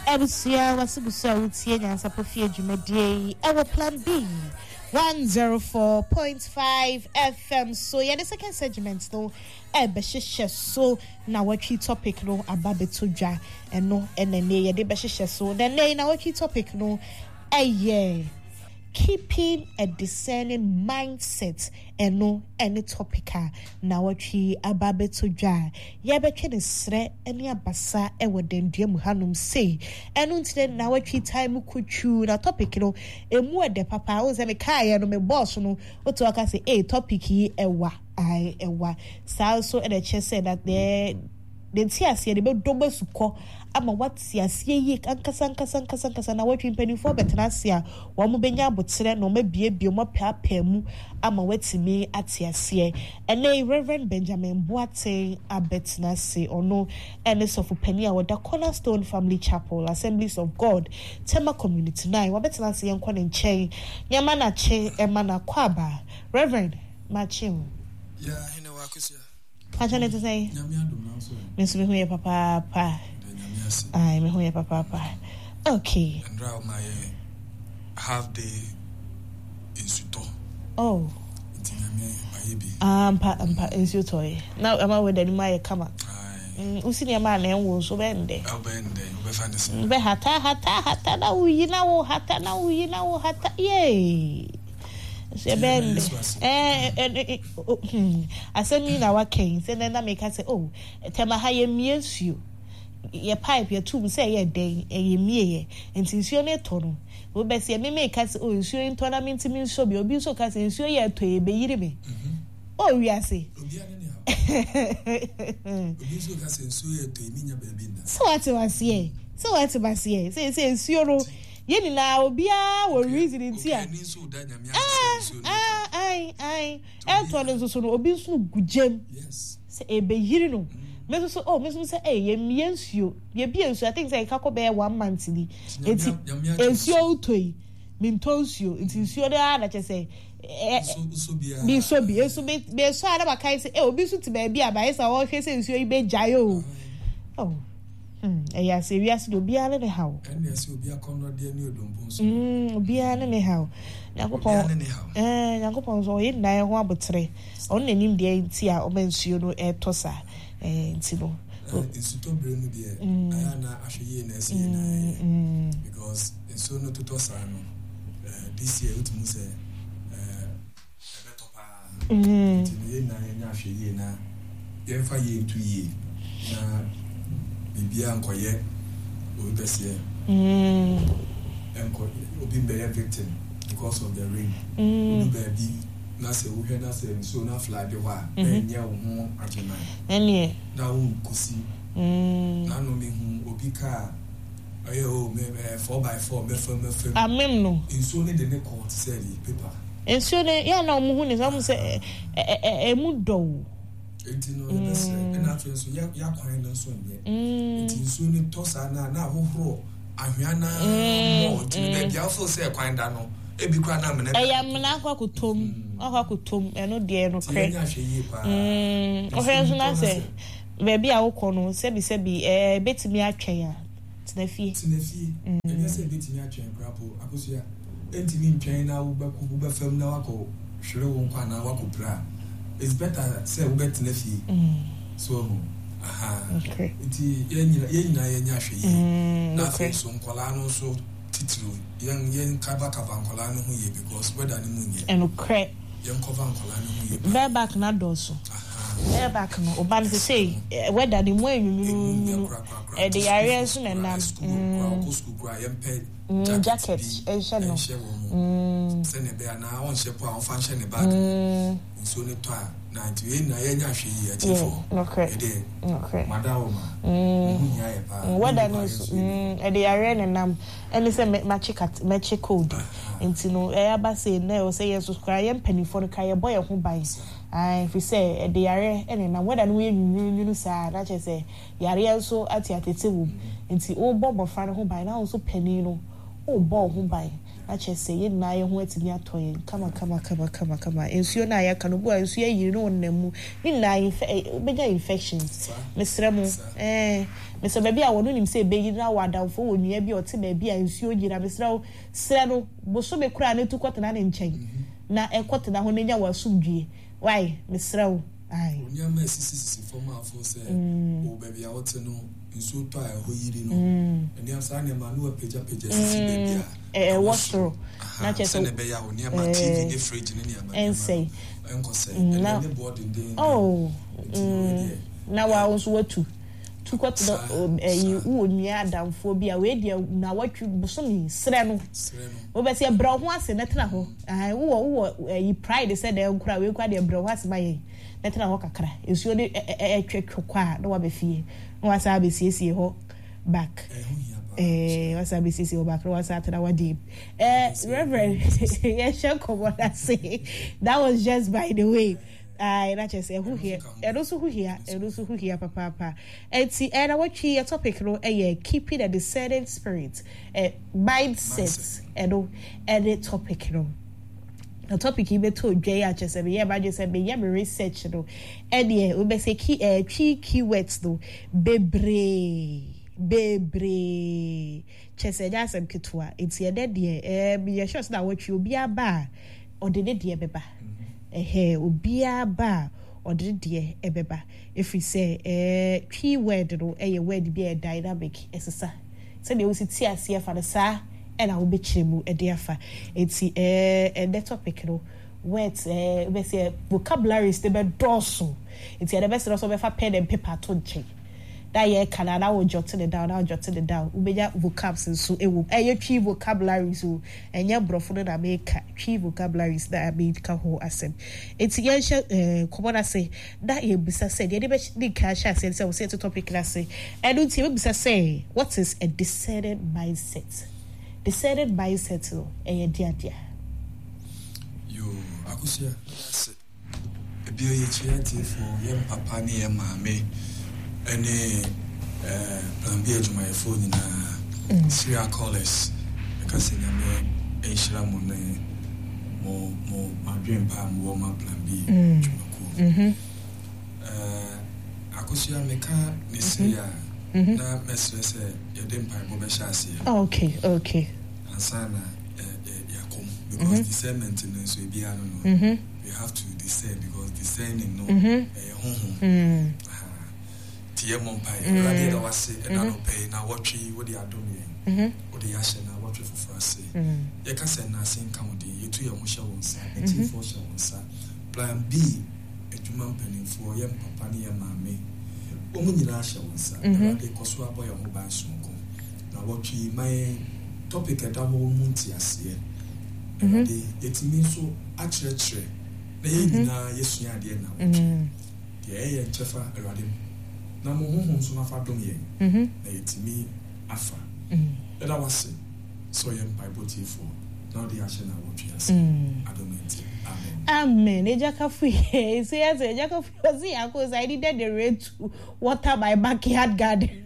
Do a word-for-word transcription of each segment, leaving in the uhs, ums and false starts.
Ebusia wasibusa utie nyansa pofie dwumadie ewo plan B one oh four point five F M. So yeah, the second segment though ebe hihye so na watchi topic no ababeto dwa eno enene ye de be hihye so the nay na watchi topic no eh keeping a discerning mindset eno any topica na watchi ababeto dwa ye be twe ne sre ene abasa ewo dendua mu hanum sei eno ntine na watchi time kuchu na topic no emu ede papa o se me kai no me boss no oto aka say eh topic yi ewa ai ewa sa so e de che say that the the tiasie de be dobe suko ama watiasie yi kankasa kankasa kankasa na watwi mpanifo betenasia wo mo benya abotere no mabiebie mo papa mu ama watimi atiasie ene Reverend Benjamin Boateng abetenase ono ene sofu pani a woda Cornerstone Family Chapel Assemblies of God Tema Community nine wo betenase yenko ne nchen nyama na che ema na kwaba Reverend Machin yeah hene wa kusia acha ne tsai nyame adom na so mesu me hu papa pa ai me hu ya papa pa okay and now my half day instituto oh nyame ayebi ampa ampa instituto now am I with any my kama ai usini ama na enwo so bende abende be fancy be hata hata hata na uyi na wo hata na uyi na wo hata ye sebende eh asemi na waken se na make say oh tema ha ye miesu ye pipe ye tube say ye den ye mie enti nsuo ne to no wo be se me make say oh nsuo in tournament mi nso bi obi so ka say nsuo ye to e be yiri me oh wi ase obi ane ne ha obi so ka say nsuo ye to e mi nya ba bi na so what was here so what was here say say nsuo ro ye ni na obi a wo reason nti a ah ai ai e to no so no obi so gujem yes say e be yiri no me so oh me so say eh ye miensuo ye biensuo I think say ka ko be one month ni enti ensuo utoi mintonsuo enti nsuo da na che say so bia bi so bi eso be be so ada ba kai say eh obi so ti ba bia ba isa wo hwe say nsuo ibe jayo oh hmm eh ya serious do bia le hawo ene ase obi akono de ni odombo so hmm bia le ne hawo yakopon eh yakopon so ye na ho abotre on nanim de enti a o mensuo no e tosa eh ntino instituto bremu de aya na ahweye na ese na because so no to sa no this year it must eh ebetopa ntino ye na nya ahweye na ye fa ye ntu ye na bibia ankoye o besie mm enko obi be victim because of the rain mm baby na se wo hwe na se so na flood ho a enya wo ho agena ene na wo kusi mm na no me hu obi ka ayo me four by four me fam me fam amem no inso ne de ne court say paper inso ne ya na mo hu ne sam se e mu do enti no e bese e na twen so ya ya kwan na so nye enti inso ne tosa na na hohoro ahwea na mo ti be bia fo se kwan da no ebi kwa na mena e ya mena akwa kutom akwa kutom eno de no kre mm o he so na se baby a wokọ no se bi se bi eh betimi atwen a tinafie tinafie e ya se betimi atwen grapo akosia entimi ntwen na wo ba ku ba fam na wako hwere wo nkwa na wako bra it's better say wo betinafie so aha okay iti yenyina yenyina yenya hweye na fe so nkola no so titiro yen yen kaba kaba nkola no hu ye because whether ni munye eno kre yen cover nkola no hu ye be back na doso be back no oba no say whether ni mu enyu e de yare so na nam mm school kwa yen pe jacket e she no mm se ne be na on she po on fan she ne bag so ne to na nti na yenya hwe yi atifo e de okay madawoma mm nya ye pa whether no mm e de yare ne nam ene se machikat machi code nti no e aba say na o say yes subscribe yen panifo no kai boy ho ban ai fi say e de yare ene nam whether no we nyunu sa na che say yare enso ati atete wo nti o bobo fa no ho ban na so pani no oh ball who buy I just say ye na ye ho atimi atoye kama kama kama kama kama ensuo na ya kanu bo ensuo yiri no nnamu ni na beja infections mesra mu eh mesra ba bia wono nim say be yiri na wadamfo wonua bi ote ba bia ensuo yira mesra sra no boso be kura na tu kwotena ne nchen na ekotena ho nenya wasumdue why mesra wo ai onya ma sisi forma afo say o ba bia wote no nso to a ho yiri no eni amsa ne ma no peja peja sisi be bia eh wastro na chese ne be ya oni ama T V ne fridge ne ne ama en say enko say ne board den oh na wa onso watu tu kwat do eh wo nua adamfo bi a we dia na watwu bosomi sre no sre no wo be se bra ho ase na tena ho ai wo wo eh pride se de nkura we kwa de bra ho ase ba ye na tena ho kakra esuo de etwetwe kwa na wa be fie na wa sa be siesie ho back eh wasa be sisi obakro wasa tena wadi eh reverend yes come on say that was just by the way I not just say who here and also who here and also who here papa papa and see and I watch your topic no eh keeping a discerning spirit eh mindset and and the topic no the topic you be told J I just say yeah but just say yeah me research no and yeah we be say key eh key keywords no bebre bebre chese jasem kitwa it's your dead dear eh be sure that what you be aba or the dear beba eh obi aba or the dear ebeba if we say eh keyword no eh word be a dynamic exercise say they will sit here for the sa and I will be chemu e dey afa it's eh and the topic no words eh we say vocabularies they be doso it's the best also be for pen and paper to check that year Canada will jot it down, I'll jot it down. Ubeja vocabs and so it will a tree vocabularies so and your brofo that make tree vocabularies that I made kaho asem. It's yes uh come on say that you bisa said the the cash I said so say to topic class say and don't you bisa say what is a discerning mindset? Discerning mindset so a dear dear. You akusia e bi ye chiati for yem papa ni yem mama any uh plan B to my phone na serial callers because in me enshira mo ne mo mo ma dream pa mo ma plan B mhm uh akosia meka ne say ya na mesre say ye dem pa mo be sha say okay okay ansana ya kom because discernment no so e bia no no we have to discern because discerning no eh honhom tie monpai radio da wase e na no pay na watchi wo di adom yen wo di yashe na watchi for ase ye ka se na sen kan wo di yetu ye ho hye won sa e ti fo hye won sa plan B eduma mpanimfo ye papa ne ye maame o mu nyina hye won sa radio koso aboy ho ba sonko na watchi my topic e da ho mu nti ase e de yetimi so a chere chere na ye nyina yesu ade na watchi ye ye chefa radio na mo honhom so na fa dom yen mhm na yetimi afa mhm e da wase so yen bible tifo na dey ashe na wotwe ase adomenti amen amen ejakafu e say yes ejakafu say akos I needed the rain to water my backyard garden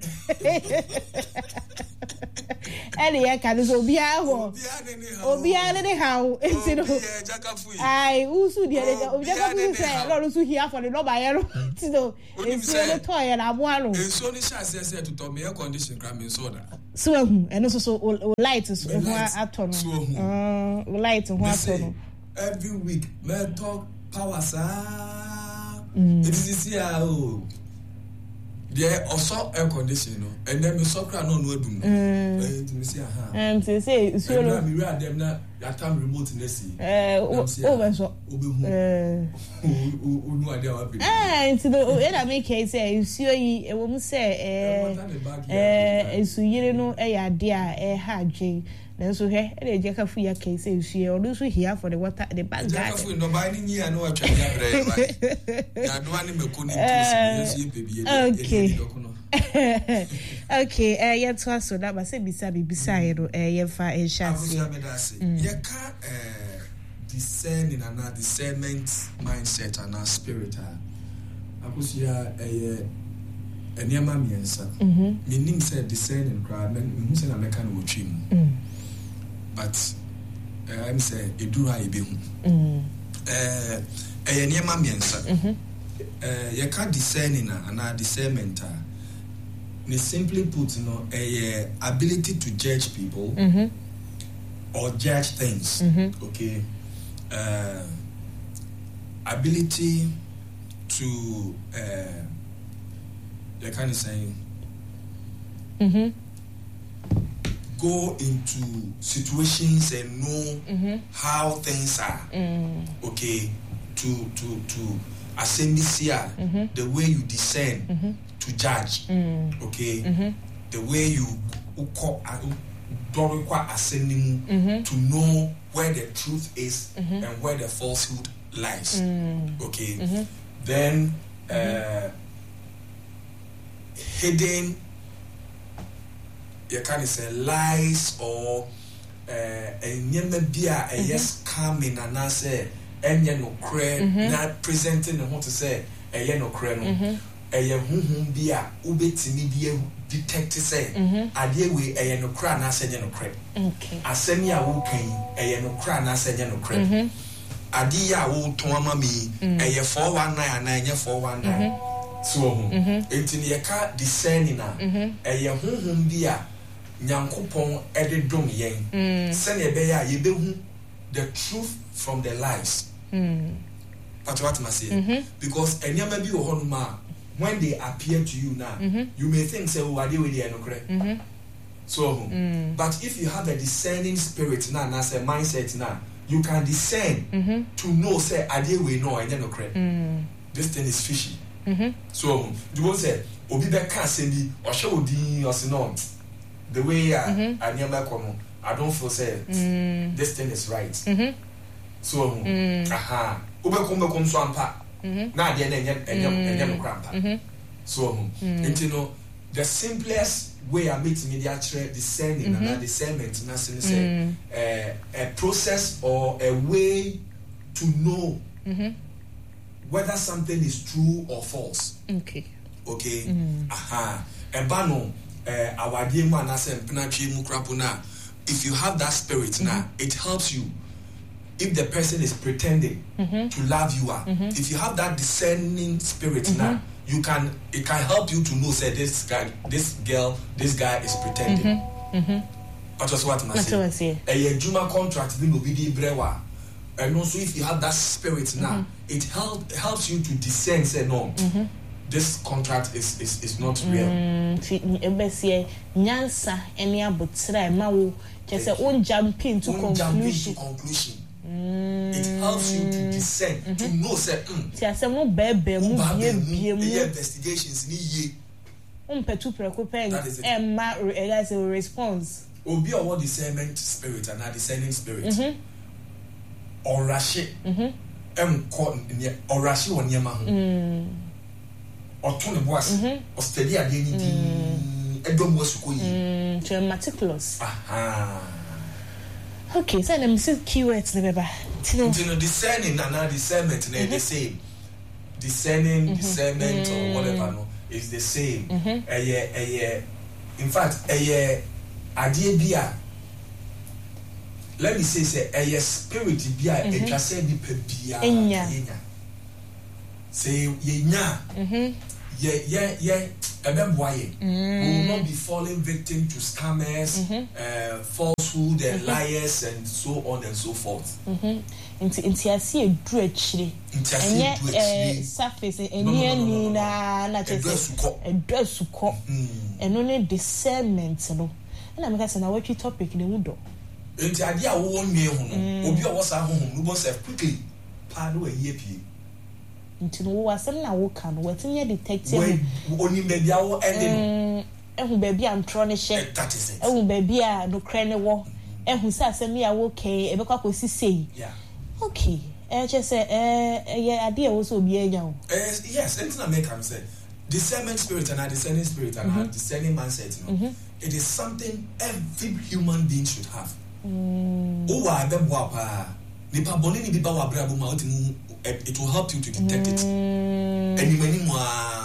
any ya kan so obi aho obi ane ne how enti no ai usu dia obi jakafu say lord so here for the no buy no enti no enti no toy na abo aro enso ni sha say say to to me air condition gram me so da so hu eno so so light so hu ato no uh light hu ato no every week me talk power sa it is here oh there also air condition no and then me soccer no no adum no eh to me say aha and to say so no me read them na ya time remote na see eh o be so obehu eh o no idea what be eh into the e da make say nsuo yi e wo mu say eh eh nsu yire no e ya de a e ha dwen na so he e de jakafu ya kai say nsuo o no so here for the water the back garden jakafu no ba ni nya no atwa ya bre ba ya do ani meko ni nsuo ye baby okay okay eh ya to so da ba say bisa bi bisa ye no eh ye fa e sha ye ka eh discerning and a discernment mindset and a spirit akusia eh eniema miensa mhm meaning say discerning cry men hu say na meka no wotwim but uh, I'm say edura ebehu mm eh eh niema miensa mhm eh ye ka discerning na discernment ne simply put you know a ability to judge people mm-hmm. or judge things mm-hmm. okay uh ability to uh you kind of saying mm-hmm. go into situations and know mm-hmm. how things are mm. okay to to to assembly mm-hmm. the way you discern mm-hmm. to judge mm. okay mm-hmm. the way you call mm-hmm. to know where the truth is mm-hmm. and where the falsehood lies mm. okay mm-hmm. then uh mm-hmm. hidden you can say lies or uh enyema bia a yes coming and I say enye no kre na presenting the what to say eye no kre no eye hunhun bia ubetimi bia detect say ade we eye no kra na say enye no kre okay asemi a wo kan eye no kra na say enye no kre ade ya wo ton ama mi eye four one nine na enye four one nine so ho entini ye ka discerning na eye hunhun bia nyankopon ede dom yen se ne be ya ye behu the truth from the lies mm but what must say mm-hmm. because anyama bi wo honuma when they appear to you now mm-hmm. you may think say oh ade we dey no correct mm-hmm. so mm. but if you have a discerning spirit now na say mindset now you can discern mm-hmm. to know say ade we no enye no correct mm. this thing is fishy mm-hmm. so you won't say obi be ka sendi o hwe odin o se no the way uh, mm-hmm. anyama kono I don't feel say mm. this thing is right mm-hmm. so mm. aha ubekom bekom so ampa na de na enye enye enye mkrampa so you know the simplest way I meet media trade discerning mm-hmm. and discernment na say mm. uh, a process or a way to know mm-hmm. whether something is true or false okay okay mm. aha eba no eh awade mu anase mpena twe mu krapo na if you have that spirit mm-hmm. now it helps you if the person is pretending mm-hmm. to love you are mm-hmm. if you have that discerning spirit mm-hmm. now you can it can help you to know say this guy this girl this guy is pretending mm-hmm. Mm-hmm. but just what must say a juma contract bi no bi di brewa and also if you have that spirit now mm-hmm. it help helps you to discern say no mm-hmm. this contract is is is not real mm ebesie nyansa ene abotra ma wo say on jump into conclusion conclusion mm. it helps you to discern mm-hmm. to know say mm ti asem no bebe mu bie bie mu investigations ni ye um petu preko pen e ma as a response obi o what discernment spirit and a discerning spirit mhm orashi mhm em ko orashi won yema ho mm oton ne boas o study ade ni di edom wasuko yi mm to meticulous aha okay so let me see keywords ne beba tino tino discerning and now discernment na the same discerning mm-hmm. discernment mm-hmm. or whatever no is the same mm-hmm. eye eye in fact eye ade bia let me say say eye spirit bia mm-hmm. etwa say di pa bia enya say yenya mhm ye ye ye ebeboaye will not be falling victim to scammers mm-hmm. uh, falsehood and mm-hmm. liars and so on and so forth mhm inti inti asi edu achire enye eh surface enye ni na na chese edu asuko eno ne discernment no na meka say na what topic ne wudo enti ade a wo nwe ho no obi o wo sa ho ho no bo say quickly pa no aye pie nti no wo asem na wo ka no watinye detective oni media wo ende no ehu baby am tro ne hye ehu baby a no kre ne wo ehu sa asem ya wo ke ebekwa kosi sei yeah okay eh che say eh yeah ade e wo so obi anya wo eh yes enti na make am say discernment spirit and a discerning spirit and mm-hmm. a discerning mindset you know mm-hmm. it is something every human being should have mm. o wa be bo apa ni pa boni ni bi ba wa bra bo ma o ti mu it will help you to detect it and you many more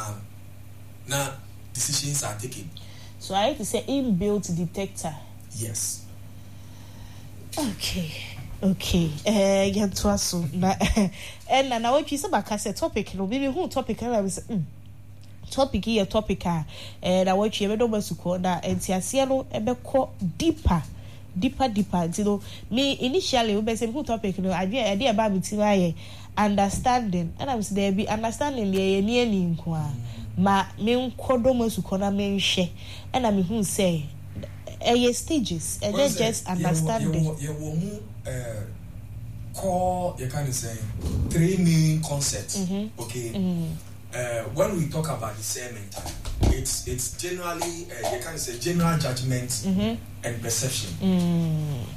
now decisions are taken so I have to say inbuilt detector yes Okay. Okay. Eh, uh, to us so na and na what you say about say topic no be who topic I was mm, topic here topic ah eh na what you be do basuko na entiase no ebe ko deeper deeper deeper you know me initially we be say who topic no idea idea about me ti why understanding and I was there be understanding the ni ani nko a ma me nkodo masuko na me nhwe and na me who say eh stages and then just understanding you you uh core you can say three main concepts. Mm-hmm. Okay. Mm-hmm. Uh when we talk about discernment, it's it's generally uh, you can say general judgment, mm-hmm. and perception. Mm.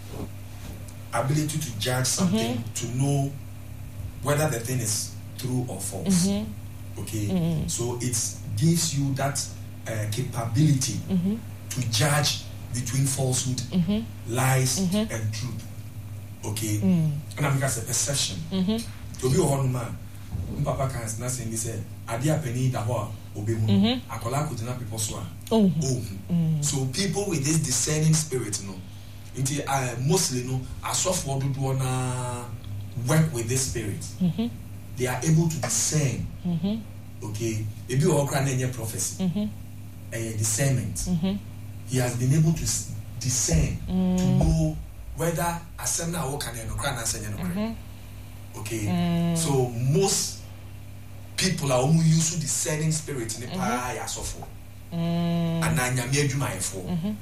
Ability to judge something, mm-hmm. to know whether the thing is true or false. Mm-hmm. Okay. Mm-hmm. So it gives you that uh, capability, mm-hmm. to judge between falsehood, mm-hmm. lies, mm-hmm. and truth. Okay, mm. and I'm just a perception. Mm-hmm. To be a honest man, Papa can not say me say, "Adia penny da hoa obemu." Akola kutina people swa. Oh, oh. So people with this discerning spirit, you know, into uh, mostly, you know, are soft word do wanna work with this spirit. Mm-hmm. They are able to discern. Mm-hmm. Okay, if you all can any prophecy, mm-hmm. uh, discernment. Mm-hmm. He has been able to discern, mm. to know whether assembly or can no cry and say no. Okay, mm. So most people are only used to discerning spirit in the power as of and I am here do my for.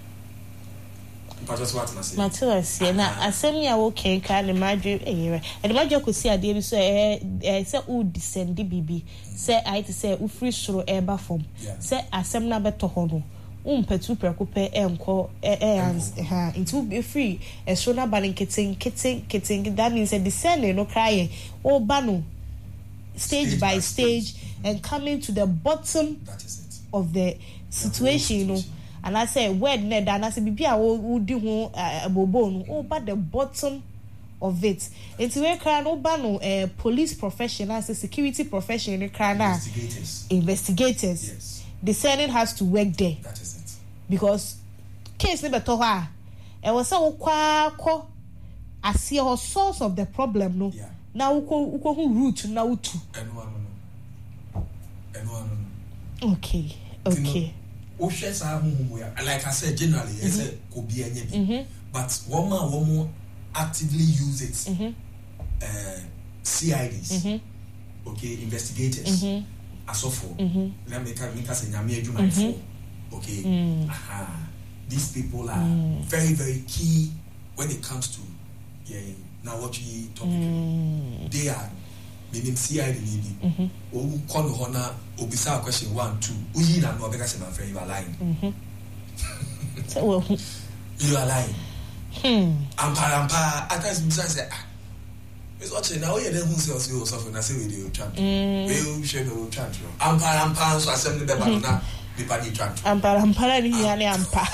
But just what I say. Matthias, na assembly are okay. Can imagine eh, and imagine could see a day so eh say who discern the baby. Say I to say who free soro eba form. Say assembly beto hono. Um petu preocupe enko eh eh ha into be free e so na balin kitten kitten kitten that means a discerning no cry o bano stage, stage by stage, stage and coming to the bottom, that is it, of the situation, you know. And I say word net and I say bibia wo di ho abobo no o ba the bottom of it. Into we can no bano eh police professional, security professional, investigators investigators yes. Discerning has to work there. That is it. Because case never to her e was say kwa ko asie her source of the problem no. Yeah. Now uko uko hu root na utu. Eno no. Eno no. Okay. Okay. O share sa hu ya. Like I said generally, mm-hmm. I said could be any mm-hmm. but one man one actively use it. Mm-hmm. Uh, C I Ds. Mm-hmm. Okay, investigators. Mm-hmm. Asofo. Mm-hmm. Let me make us a nyame adwuma for. Okay. Mm. Aha. These people are mm. very, very key when it comes to yeah, now what we topic. Mm. They are meaning C I D maybe. Or call the honor or beside question one, two. We na no because I'm afraid you are lying. Mm-hmm. So you are lying. Hmm. Ampa ampa at times Mister say ah. It's watching now you then who sells you suffer na say video chat. We share the chat. Ampa ampa so assembly the banana. Ampara ampara ni yani ampa.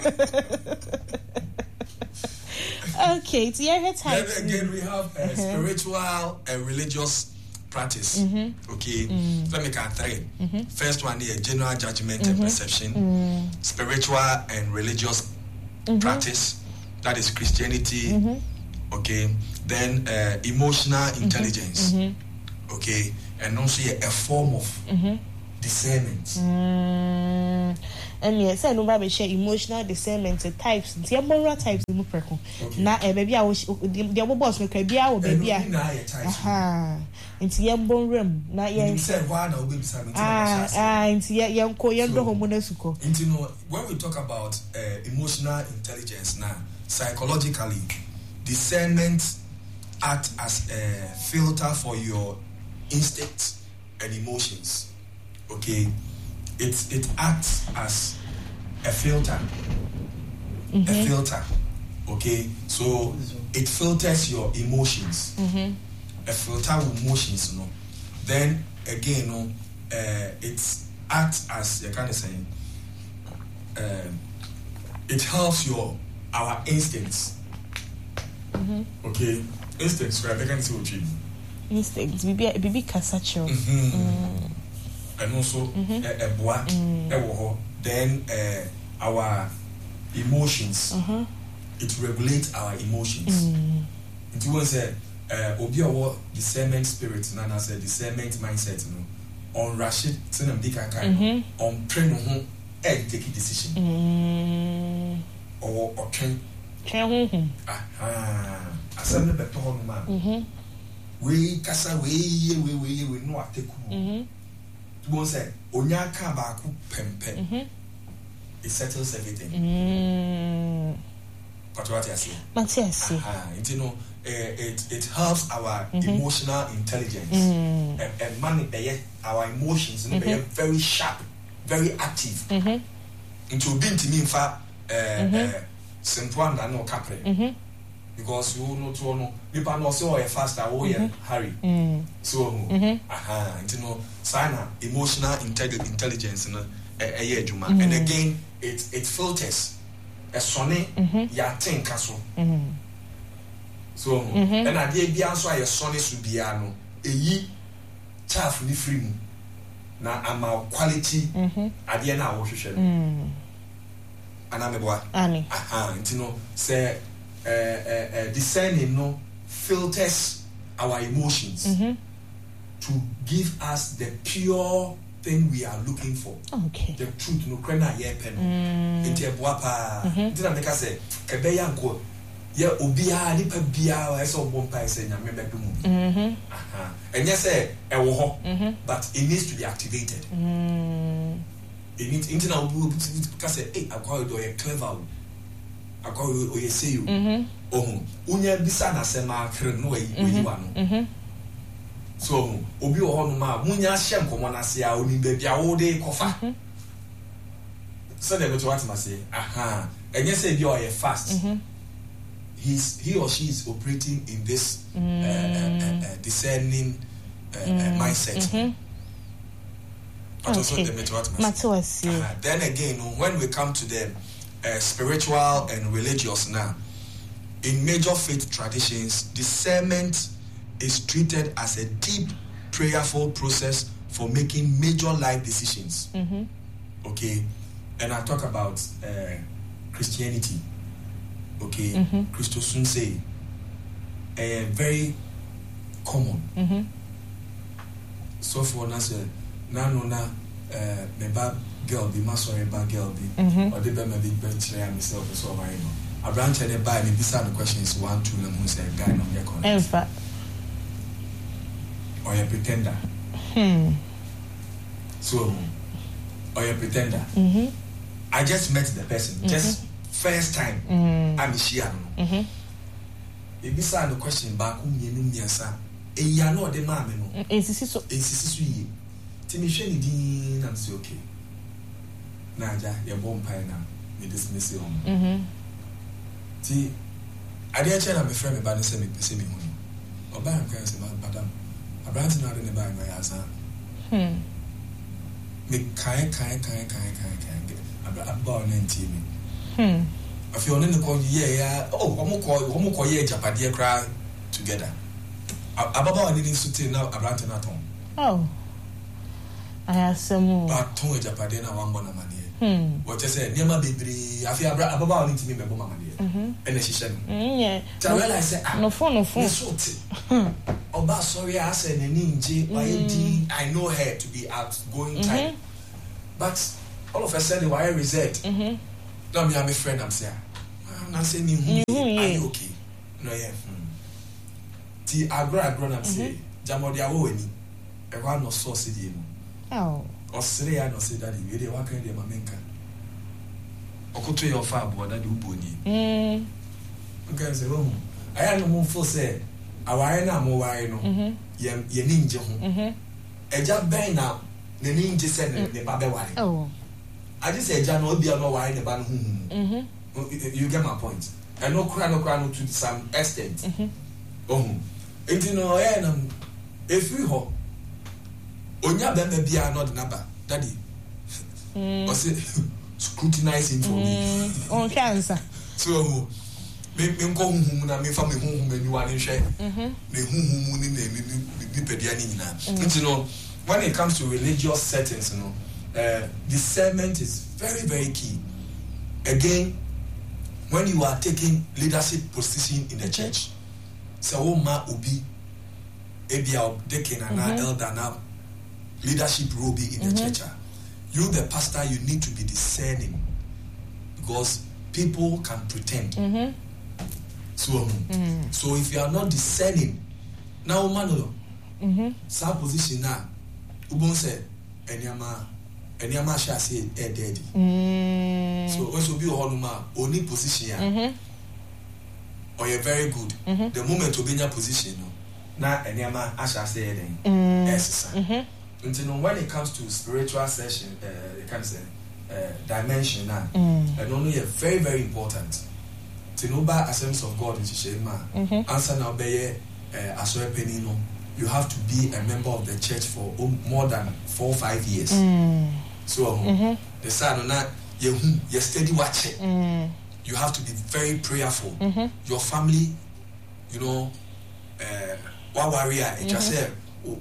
Okay, so yeah, time. Then again, we have a uh, spiritual and religious practice. Mm-hmm. Okay, mm. Let me count three. Mm-hmm. First one is general judgment mm-hmm. and perception. Mm. Spiritual and religious mm-hmm. practice, that is Christianity. Mm-hmm. Okay, then uh, emotional intelligence. Mm-hmm. Okay, and also a form of mm-hmm. discernment. Mm. And yes, I know about share emotional discernment types. The moral types you move preko. Na eh baby I was the boss no ka bia o baby a. Aha. Nti ye mbon rem na ye say why na obi bisa me. Ah ah nti ye ye nko ye ndo homo na suko. Nti no when we talk about uh, emotional intelligence now, psychologically discernment acts as a filter for your instincts and emotions. Okay, it it acts as a filter, mm-hmm. a filter. Okay, so it filters your emotions. Mm-hmm. A filter with emotions, you know. Then again, you know, uh, it acts as you kind of saying. Uh, it helps your our instincts. Mm-hmm. Okay, instincts. Right? I can see what you mean. Instincts. Bibi bibi kasacho. And also mm-hmm. a, a bois, mm. a then uh, our emotions, mm-hmm. it regulates our emotions. Mm. It was say uh obi owo discernment spirit na na say discernment mindset no on Rashid Tinam Dika kind on train ho e take decision. Mm. Or or train train ho. Ah, asem be to ho no ma. Mhm. We kasa we ye we we we no ateku. Mhm. To say onya ka ba ku pempe. Mhm. It settles everything. Mm. But what you say? Matias. Ah, you know, it it helps our mm-hmm. emotional intelligence. Mm. And, and money, our emotions, mm-hmm. they are very sharp, very active. Mm-hmm. Into being to me, in fact, simple and no capre. Because you know, to know, people know so a faster, oh yeah, hurry. Mm. So, mm-hmm. aha, you know, sana emotional intelligence, you know, and again, it it filters. A sonny, ya think castle. So, and I did the answer a sonny subiano, a ye chaff ni free. Now, I'm our quality, I did now wash it. And I'm a boy, Annie. Aha, you know, say, uh, discerning no filters our emotions to give us the pure thing we are looking for. Okay. The truth no krena ye pen. Enti eboa pa. Enti na meka say ebe ya nko ye obia ni pa bia e so bo mpa say nyame be dum bi. Mhm. Aha. Enye say e wo ho, but it needs to be activated. Mm. It needs enti na obu ka say eh akwa do ye clever. Akwa o ye say you. Mhm. Ohun. Unya bisa na say ma kre no yi oyiwa no. Mhm. So, obi wo hono ma munya hye nkomo na se a oni ba bia wo de kofa. So they go to what must say. Aha. And you say you are fast. Mm-hmm. He's he or she is operating in this mm. uh, uh, uh, discerning uh, mm. uh, mindset. Mm-hmm. But also okay. the what must say. Uh-huh. Then again, when we come to the uh, spiritual and religious now, in major faith traditions, discernment is treated as a deep, prayerful process for making major life decisions. Mm-hmm. Okay, and I talk about uh, Christianity. Okay, mm-hmm. Christosun say, uh, very common. Mm-hmm. So for us, na no na me bad girl be my sorry bad girl be, or the be my big bad chair myself so I know. A branch and a buy me beside the questions one two them who say guy no your connect. In fact. Or a pretender. Hmm. So, or a pretender. Mm-hmm. I just met the person, mm-hmm. just first time. Mm-hmm. I'm Shiano. Mm-hmm. If you saw the question back, whom you know me, sir, a yano de mamma, it's so sweet. Timmy Shenny Dean, and say, okay. Naja, your bomb pie now, me dismiss you. Mm-hmm. See, I didn't tell my friend about the semi pessimi. Or by him, madam. A brand not in the bag by us. Hmm. Me kai kai kai kai kai kai. A born in T V. Hmm. If you're in the call, yeah, oh, one call, one call, yeah, Japadia cry together. Ababa didn't sit now, a brand not home. Oh, I have some more. But Tony Japadia, one bona money. Hmm. What I said, near my baby, I feel Ababa need to be my woman. And then she said, yeah. Tell I said, no phone, no phone. Oba sorry, I said, mm. I know her to be outgoing mm-hmm. type. But all of a sudden, why I reserved? Mm-hmm. Now, me, I'm a friend, I'm saying, I'm not saying, mm-hmm. Are you okay? No, yeah. Ti agro agro, I'm saying, Jamodia Oweni, a one of sauce. Oh. Or say, I don't say that you really walk in the Mamenka. Okoto your far boy that you boni. Mm. Okay, say, oh, I am no more for say. Our na mo why no. Ye ye ninja ho. Mhm. Eja ben na ne ninja se ne ne ba be why. Oh. I just say eja no obi no why ne ba no hu. Mhm. You get my point. I know cry no cry no to some extent. Mhm. Oh. Enti no eh na efri ho. Onya be me bia no de naba. Daddy. Mm. O say scrutinizing for me. On cancer. So me me ko huhum na me fa me huhum aniwa ne hwe. Mhm. Me huhum ni na ni pedia ni nyina. You know, when it comes to religious settings, you know, uh, discernment is very very key. Again, when you are taking leadership position in the mm-hmm. church, so ma obi ebia deacon and mm-hmm. elder now leadership role be in the mm-hmm. church. You, the pastor, you need to be discerning because people can pretend. Mm-hmm. So, mm-hmm. so if you are not discerning, now man, mm-hmm. some position now, ubon say, enyama, enyama shall say, eh, daddy. So also be a only position, mm-hmm. or you're very good. Mm-hmm. The moment you be in your position, now enyama I shall say, then exercise. Until when it comes to spiritual session, uh, you can say uh, dimension now, mm. and only a very very important. To know by a sense of God in Shema, answer now be a penino. You have to be a member of the church for more than four or five years. Mm. So mm-hmm. the son not you you steady watching. Mm. You have to be very prayerful. Mm-hmm. Your family, you know, uh, what warrior it just said.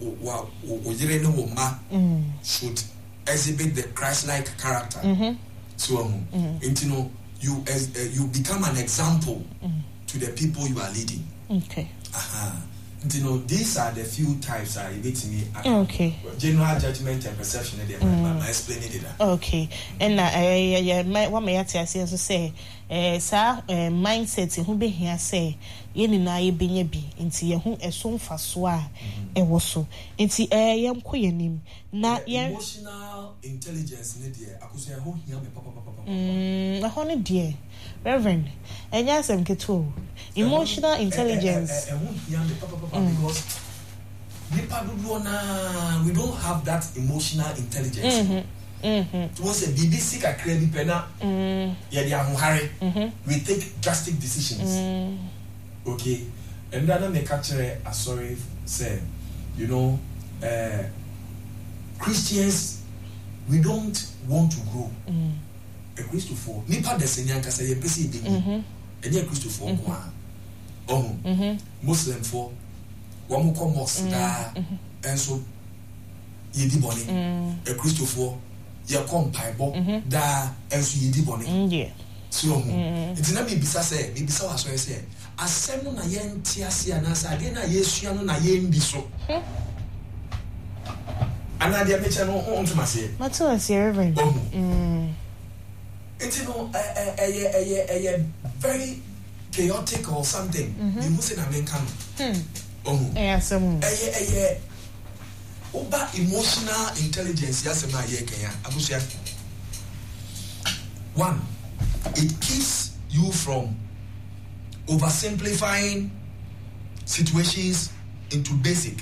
Mm. Should exhibit the Christ-like character. Mm-hmm. So, um, mm-hmm. you know, you as uh, you become an example mm. to the people you are leading. Okay. Uh-huh. You know, these are the few types I get me. Okay. General judgment and perception. They mm. I explain it. Okay. And uh, what may I say? Eh, sa mindset who be here say yeni na ye benye bi nti ye hu eso mfaso a e wo so nti eh yem ko yenim na ye emotional intelligence ne de akoso ye ho hia me papa papa mm na ho ne de reverend enya sem keto emotional intelligence e ho hia me papa papa because nipa do na we don't have that emotional intelligence. Mm-hmm. Mm-hmm. To say B B C ka credit pena yeah they are hurry we take drastic decisions. Mm. Okay, and then make actually a sorry say you know uh, Christians we don't want to grow. Mm. A Christopher nipa de senya ka say ye pese be ni enye Christopher ko a oh Muslim for one ko mosque da enso ye di boni a Christopher ya compaibo da enso yidi bone yeah so it na me bisa say me bisa waso say asem no na ye ntiase anasa ade na yesua no na ye mbi so ana dia meche no on to mase mato ase reverend mm it no eh eh eh eh very chaotic or something you must say na men kan oh eh asem eh eh Oba emotional intelligence yasema ye kenya abusia. One, it keeps you from oversimplifying situations into basic.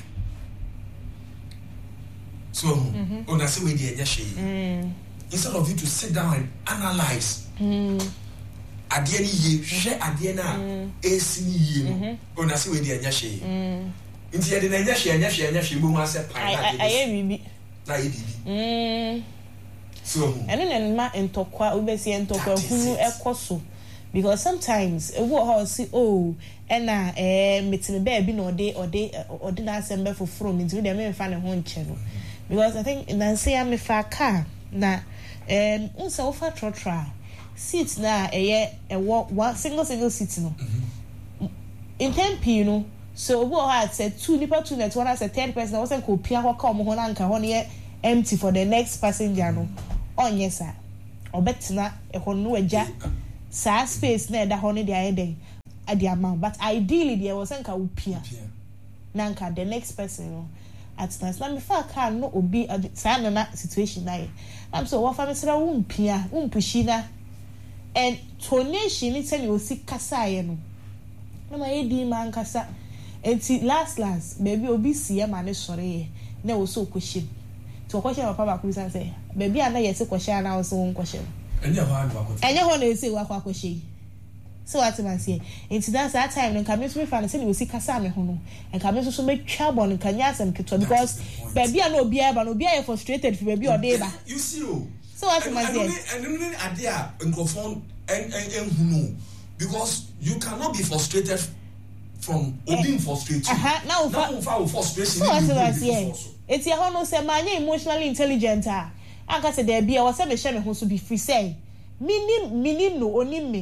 So, mm-hmm. on a say we mm. instead of you to sit down and analyze, mm. adieni ye share adiena esini ye on a say we mm. Inti ya dina nyashi ya nyashi ya nyashi mbu mwase paina aye bibi na ye bibi mm so ene ne ma entokwa ubesi entokwa hunu ekoso because sometimes e wo ho si oh ena eh metime ba bi no de ode ode na asembe foforo mi nti de me mfa ne ho nche no because I think na say am fa car na em unsa wo fa trotra seat na eye e wo single single seat no in tempi you know. So we had said two nipa two net one as a third person wasn't ko pia ho ka mo ho na nka ho ne empty for the next passenger no on yes sir obetna e ho no agya sa space na e da ho ne dia eden at the amount but ideally there wasn't ka wo pia na nka the next person no at times na me fa car no obi sa na na situation na e am so wo fa me sra wo pia wo pushi na and tonation ni tell you si kasa ye no na ma e di man kasa. Enti last last baby obi sie ma ne sore ye na wo so kwehye to kwehye papa ba ku san say baby ana yesi kwehye na wo so won kwehye enye ho adu akwehye enye ho na esi wa kwa kwehye so what man say enti that that time no come me fa na say ni osi kasa me ho no en come so so metwa bon kan nya asem keto because baby ana obi aba no obi are frustrated for baby ode ba you see o so what man say and no no ade a microphone en en hunu because you cannot be frustrated from being frustrated. Uh-huh. Now, now for frustration. So what was here? It's your honor say man emotionally intelligent ah. Aka say there be I was say me share me ho so be free say. Meaning meaning no oni me.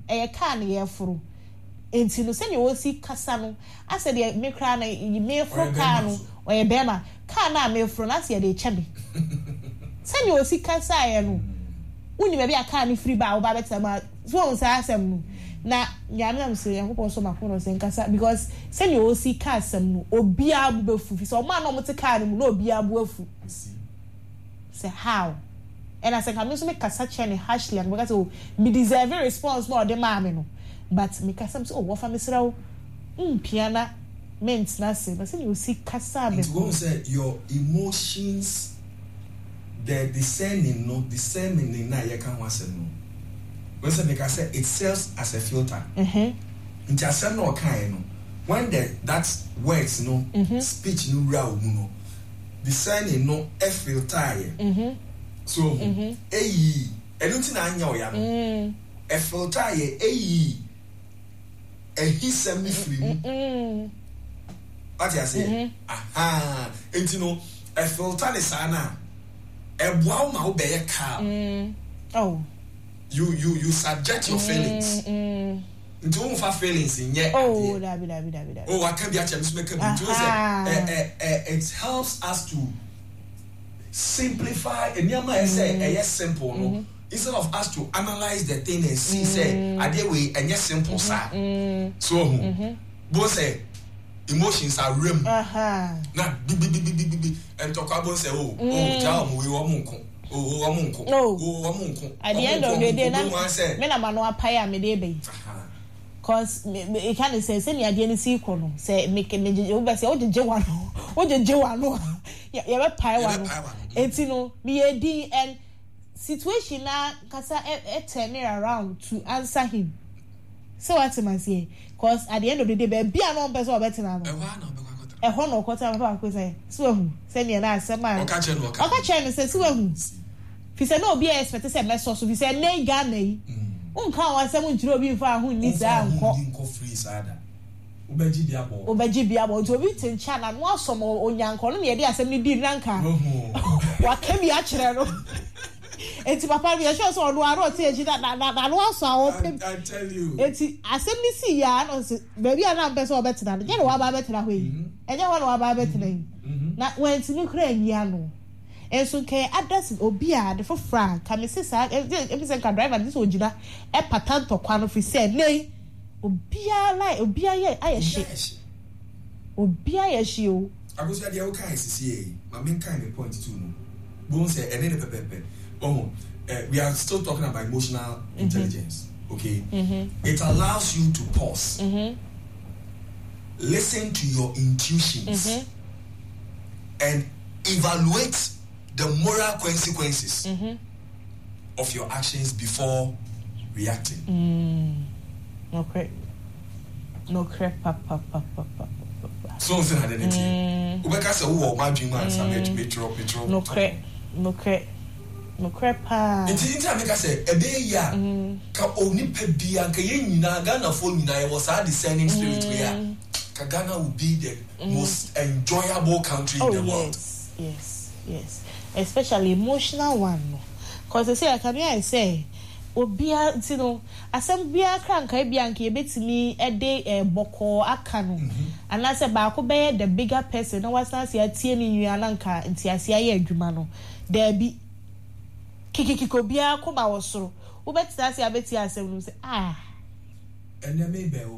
e car na ye foro enti no se ne wo si kasa no ase de me kra na me foro car no o ye bema car na me foro na se de chebe se ne wo si kasa ye no uni me bia car ni free ba wo ba beta ma so on sa asem no na nyamna mse yakopon so makono se nkasa because se ne wo si car asem no obi abu befu fi so ma no mo te car no no obi abu afu say how and I say I'm just make kasa chene harshly and because oh me deserve a response more the mama no but me kasa say oh what for me sra o um piana meant na say but say you see kasa be go say your emotions the discerning no discerning na ye kan wase no we say me kasa it serves as a filter mhm nti asem no kan no when the that words no mm-hmm. speech no ra o no discerning no e filter ye mhm so mhm eyi enu ti na anya o ya no mhm e filter ye eyi ehi sem free mhm what you say aha enti no e filter ne sana e boa ma wo be ye ka mhm oh you you you subject your feelings mhm nti wo fa feelings in ye oh da bi da bi da bi da oh aka bi a chem so make am nti wo say it helps us to simplify and yama mm. say a yes simple no mm-hmm. instead of us to analyze the thing and see mm. say are there way and yes simple sir mm-hmm. so mm-hmm. both say emotions are rim aha na bi bi bi bi bi and talk about say oh mm. oh ja mo we wo monko oh wo monko oh wo monko at the end of the day na me na mano apaya me dey be cause e can say say ni ade ni si ko no say me me o be say o je je wa no o je je wa no ya be pai wa no enti no me e din and situation na kasa e turn around to answer him so what am I say cause at the end of the day be bia no person o betina no e wa na o be kwakota e ho no kwota papa ko say so hu say ni na asema o ka che no o ka che no say so hu fi say no obi expect say me so so fi say na ga na yi unka wa say mun jiro bi fa hu ni za nko nko free sada obeji bia bo obeji bia bo to bi tincha na no asom onyanko no ye de asem ni di ranka wa ka bi a kire no enti papa bi a sure so no aro ti eji na na na no aso a wo pem I tell you enti asem ni si ya no se baby ana mpe so obetina no je no wa ba betina ho yi eje wa no wa ba betina yi na wenti ni kra nyia no enso ke address obi a de for fra ka me se sa e be se ka driver this ogina e patanto kwa no fi se nei obi a like obi a ye aye she obi a ye she o agosia dia o kan sisi e ma men kan me point two no bon say ene ne pepepe oh we are still talking about emotional mm-hmm. intelligence okay mm-hmm. it allows you to pause mm-hmm. listen to your intuitions mm-hmm. and evaluate the moral consequences mm-hmm. of your actions before reacting. Mm. Okay. No crap, papa, papa, papa, papa. So say had anything. Ubeka say wo ma dream man say me me drop me drop. No crap, no crap, no crap. Nti nti ameka say ebe ya ka oni pa bia ka ye nyina Ghana fo nyina ye was a discerning spirit we are. Ka Ghana will be the mm. most enjoyable country oh, in the yes, world. Yes, yes. Especially emotional one. Because I say, I can hear I say, Obia, you know, asem bia kranka bia nke ebetimi ede e boko aka no. And I say ba ko be the bigger person no was na say tie ni nua na nka nti ase aye adwuma no. There be kikikiko bia ko ba wo soro. Wo betia say abeti asem no say ah. Ene me be